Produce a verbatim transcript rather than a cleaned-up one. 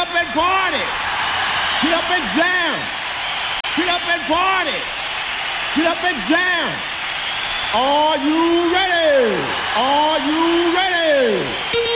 up and party. Get up and jam. Get up and party. Get up and jam. Are you ready? Are you ready?